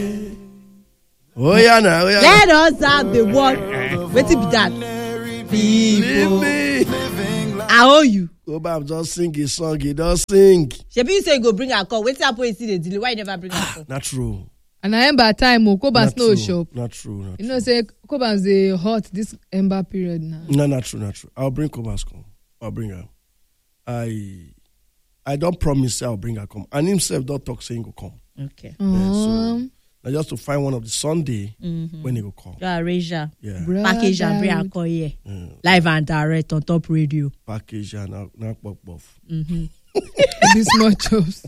Oh yeah, now. Let us have the word. Wait till be that. People. I owe you. Go back, just sing a song. He does sing. Shebi you say you go bring her call. Wait till I see the delay. Why you never bring her call? Not true. And I remember time Kobans no shop. Not true. You know, say Kobans they hot this ember period now. No, not true. I'll bring Kobans come. I'll bring her. I don't promise I'll bring her come. And himself don't talk saying go come. Okay. Yeah, so now just to find one of the Sunday when he go come. Raja. Yeah. Package and bring her call here. Live and direct on top radio. Package and now buff. These small chops.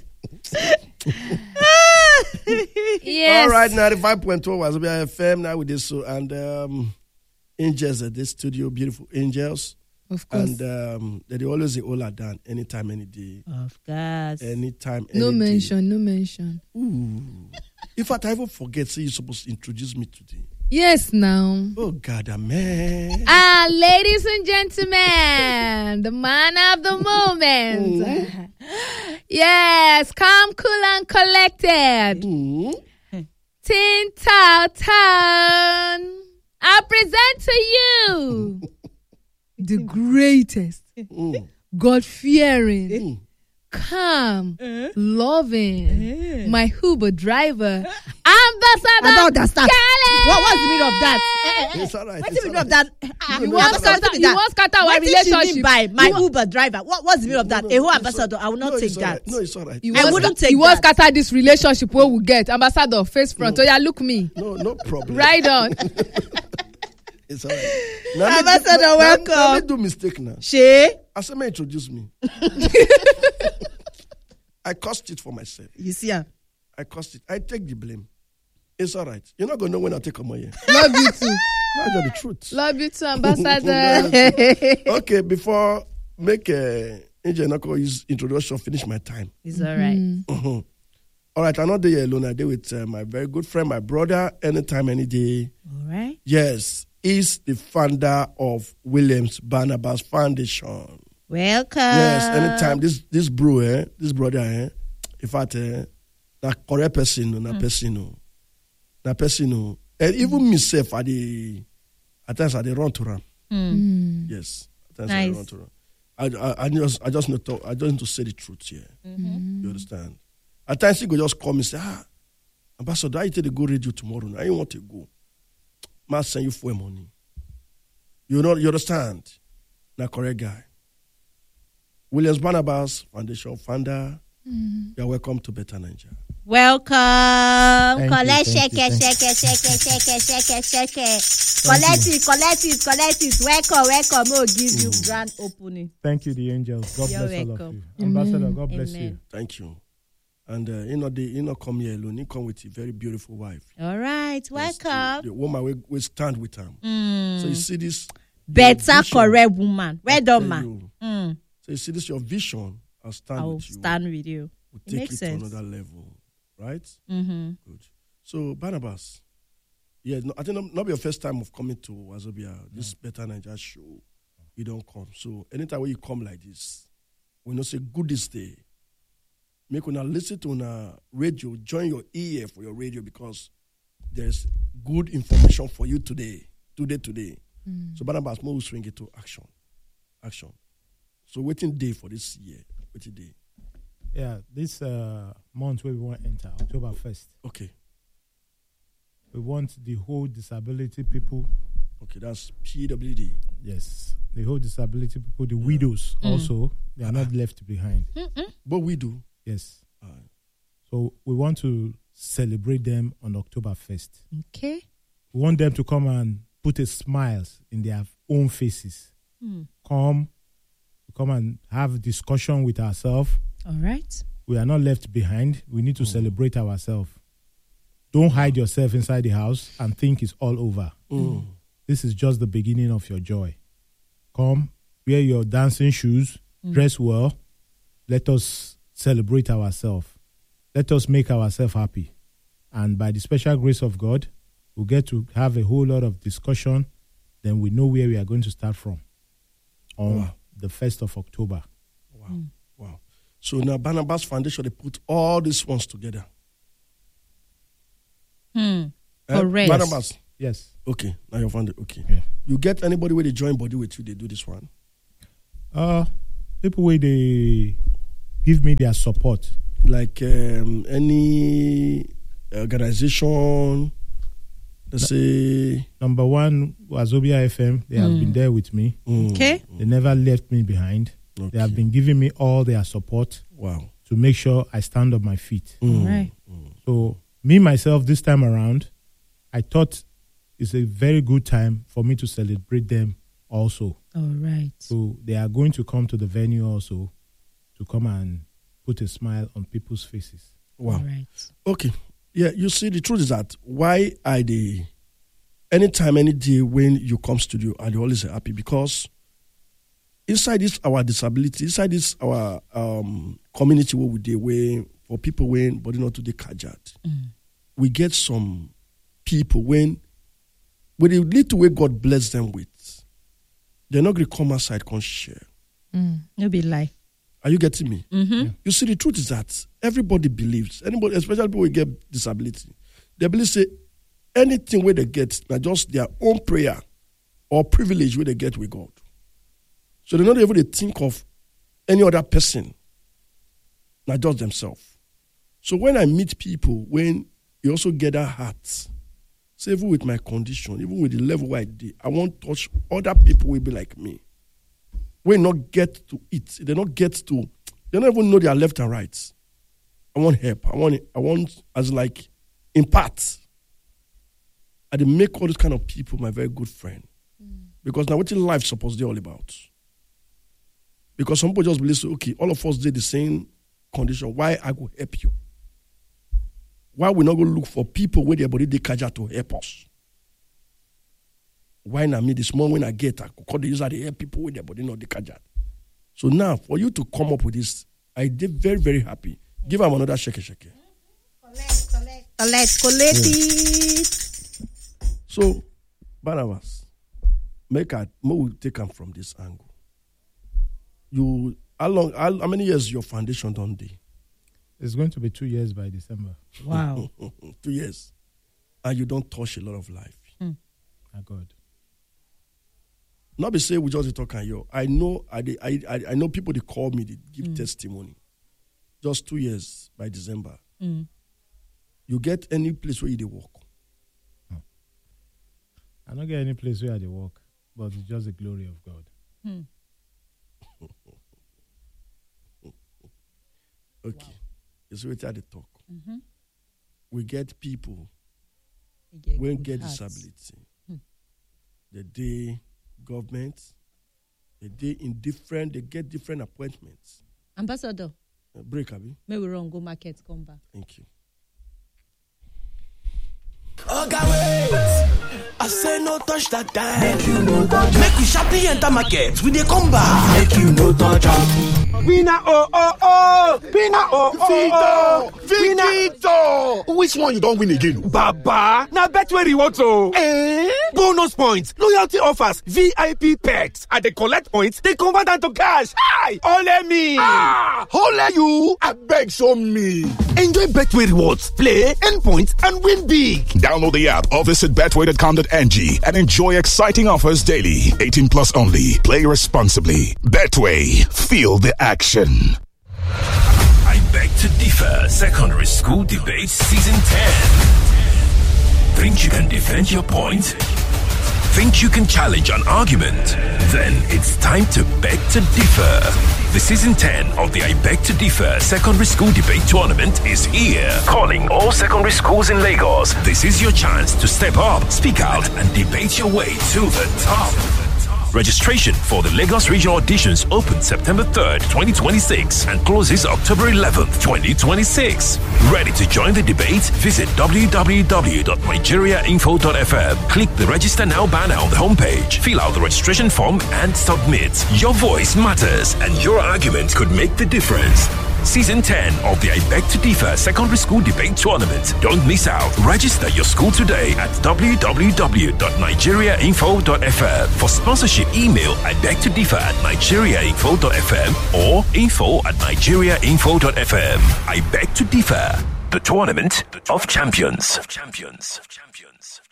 Yes. All right, 95.1 Wazobia FM now with this and angels at this studio, beautiful angels. Of course. And they always all are done anytime, any day. Of course. Anytime, any no day. No mention. Ooh. In fact, I even forget, say you're supposed to introduce me today. Yes, now. Oh, God, man. Ladies and gentlemen, the man of the moment. Yes, calm, cool, and collected. Tin Tao Town. I present to you the greatest, God-fearing, calm, loving, my Uber driver, Ambassador. I don't understand. Kelly. What's the meaning of that? It's all right. What's the meaning of that? You want scatter our What did she mean relationship by my Uber driver? What's the meaning of that? A whole ambassador, I will not take that. No, it's all right. You I wouldn't take you want that. scatter this relationship where we get Ambassador face front. Oh yeah, look me. No problem. Right on. It's all right. Ambassador, welcome. Let me do mistake now. She? I said, may introduce me. I caused it for myself. You see her? I caused it. I take the blame. It's all right. You're not going to know when I take on here. Love you too. That's the truth. Love you too, Ambassador. Okay, before make Angel Nako his introduction, finish my time. It's all right. All right, I'm not there alone. I did with my very good friend, my brother, anytime, any day. All right. Yes, he's the founder of Williams Barnabas Foundation. Welcome. Yes, anytime this bro, this brother, in fact, na correct person, na person, and even myself, at times I run to him. Yes, at times I run to him. I just need to say the truth here. You understand? At times he go just call me and say, Ambassador, I take the go radio tomorrow. I want to go. Must send you for money. You understand? Na correct guy. Williams Barnabas Foundation founder. You're welcome to Better Nigeria. Welcome. Collect shake. Collect it. Welcome. We'll give you grand opening. Thank you, the angels. God You're bless all welcome. of you. Ambassador, God bless you. Thank you. And he not come here alone. He come with a very beautiful wife. All right. Welcome. The woman will stand with him. So you see this Better vision, correct woman. Well done, tell man. you. So you see this your vision. I'll stand I will with you. stand with you. We'll It take makes it sense. to another level. Right? Mm-hmm. Good. So Barnabas, I think not be your first time of coming to Wazobia. This Better Nigeria show. You don't come. So anytime when you come like this, we not say good this day. Make una listen to una radio, join your ear for your radio because there's good information for you today. So Barnabas, more swing it to action. So waiting day for this year. Waiting day. Yeah, this month where we want to enter, October 1st. Okay. We want the whole disability people. Okay, that's PWD. Yes, the whole disability people, the widows also, they are not left behind. But we do. Yes. So we want to celebrate them on October 1st. Okay. We want them to come and put a smile in their own faces. Come and have a discussion with ourselves. All right. We are not left behind. We need to celebrate ourselves. Don't hide yourself inside the house and think it's all over. This is just the beginning of your joy. Come, wear your dancing shoes, dress well. Let us celebrate ourselves. Let us make ourselves happy. And by the special grace of God, we'll get to have a whole lot of discussion. Then we know where we are going to start from on the 1st of October. Wow. So now Barnabas Foundation, they put all these ones together. Correct. Barnabas. Yes. Okay, now you found it. Okay. Yeah. You get anybody where they join body with you, they do this one? People where they give me their support. Like any organization, let's say... Number one, Wazobia FM, they have been there with me. Okay. They never left me behind. Okay. They have been giving me all their support. Wow. To make sure I stand on my feet. Right. So, me, myself, this time around, I thought it's a very good time for me to celebrate them also. All right. So, they are going to come to the venue also to come and put a smile on people's faces. Wow. All right. Okay. Yeah, you see, the truth is that anytime, any day when you come studio, I always happy because inside this our disability, inside this our community where we do where for people when body not to the kajat, we get some people when they need to where God bless them with, they're not going to come outside and share. No be lie. Are you getting me? Mm-hmm. You see, the truth is that everybody believes, anybody, especially people who get disability, they believe say anything where they get, not just their own prayer or privilege where they get with God. So they're not able to think of any other person, not just themselves. So when I meet people, when you also get that heart, say even with my condition, even with the level where I did, I won't touch other people will be like me. We not get to eat. They don't even know their left and right. I want help. I want as like impart. I dey make all those kind of people my very good friend. Because now what is life supposed to be all about? Because some people just believe, so, okay, all of us did the same condition. Why I go help you? Why we not go look for people where their body they catch to help us? Why not me this morning when I get I could call the user to help people with their body not the catch. So now for you to come up with this, I did very, very happy. Give them another shake. Collect it. So, Barnabas, we'll take them from this angle. How many years your foundation done day? It's going to be 2 years by December. Wow. 2 years. And you don't touch a lot of life. My God. Not be say we just talk on you. I know people they call me, they give testimony. Just 2 years by December. You get any place where you they work? I don't get any place where I work, but it's just the glory of God. Okay. Wow. It's where they talk. We get people when get disability. The day government, they get different appointments. Ambassador. Break, Abi. May we run go market, come back. Thank you. I say no touch that time. Make you no touch. Make we sharply enter market. We dey come back. Make you no touch. Winner Victor. Which one you don't win again? Baba, now bet where you want to. Bonus points, loyalty offers, VIP perks. And they collect points, they convert them to cash. Hi, ole me. Ole you. I beg show me. Enjoy Betway rewards, play, earn points, and win big. Download the app or visit betway.com.ng and enjoy exciting offers daily. 18 plus only. Play responsibly. Betway. Feel the action. I Beg to Differ Secondary School Debate Season 10. Think you can defend your point? Think you can challenge an argument? Then it's time to beg to differ. The Season 10 of the I Beg to Differ Secondary School Debate Tournament is here. Calling all secondary schools in Lagos. This is your chance to step up, speak out, and debate your way to the top. Registration for the Lagos Regional Auditions opens September 3rd, 2026 and closes October 11th, 2026. Ready to join the debate? Visit www.nigeriainfo.fm. Click the Register Now banner on the homepage. Fill out the registration form and submit. Your voice matters and your argument could make the difference. Season 10 of the I Beg to Differ Secondary School Debate Tournament. Don't miss out. Register your school today at www.nigeriainfo.fm. For sponsorship, email ibegtodiffer@nigeriainfo.fm or info@nigeriainfo.fm. I Beg to Differ. the Tournament of Champions.